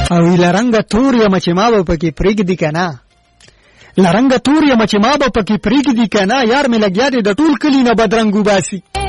او لرنګ تور یم چې ما به پکې پرېږدي که نه، لرنګ تور یم چې ما به پکې پرېږدي که نه، یار مې لګیا دی د ټول کلي نه بدرنګ وباسي.